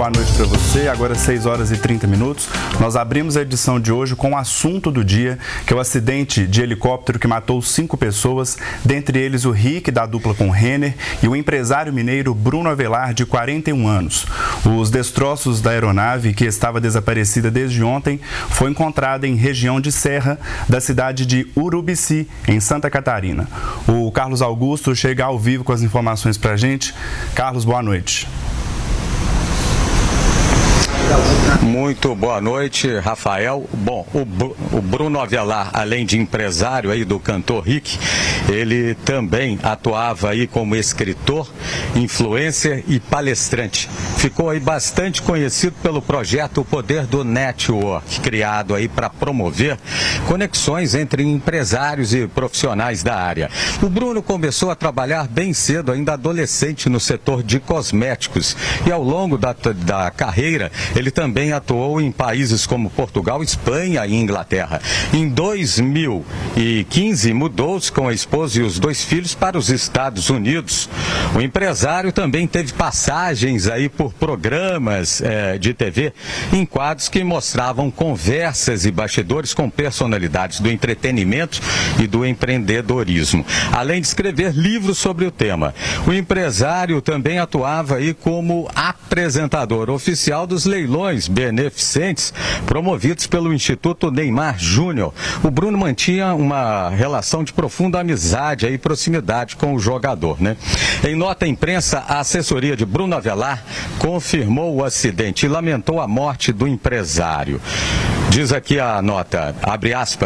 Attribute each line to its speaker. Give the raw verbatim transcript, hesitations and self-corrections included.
Speaker 1: boa noite para você. Agora seis horas e trinta minutos. Nós abrimos a edição de hoje com o assunto do dia, que é o acidente de helicóptero que matou cinco pessoas, dentre eles o Rick, da dupla com Renner, e o empresário mineiro Bruno Avelar, de quarenta e um anos. Os destroços da aeronave, que estava desaparecida desde ontem, foi encontrada em região de Serra, da cidade de Urubici, em Santa Catarina. O Carlos Augusto chega ao vivo com as informações para a gente. Carlos, boa noite.
Speaker 2: Muito boa noite, Rafael. Bom, o, o Bruno Avelar, além de empresário aí do cantor Rick, ele também atuava aí como escritor, influencer e palestrante. Ficou aí bastante conhecido pelo projeto O Poder do Network, criado aí para promover conexões entre empresários e profissionais da área. O Bruno começou a trabalhar bem cedo, ainda adolescente, no setor de cosméticos, e ao longo da, da carreira ele também atuou em países como Portugal, Espanha e Inglaterra. Em dois mil e quinze, mudou-se com a esposa e os dois filhos para os Estados Unidos. O empresário também teve passagens aí por programas eh, de T V em quadros que mostravam conversas e bastidores com personalidades do entretenimento e do empreendedorismo, além de escrever livros sobre o tema. O empresário também atuava aí como apresentador oficial dos leilões beneficentes promovidos pelo Instituto Neymar Júnior. O Bruno mantinha uma relação de profunda amizade e proximidade com o jogador, né? Em nota à imprensa, a assessoria de Bruno Avelar confirmou o acidente e lamentou a morte do empresário. Diz aqui a nota, abre aspas,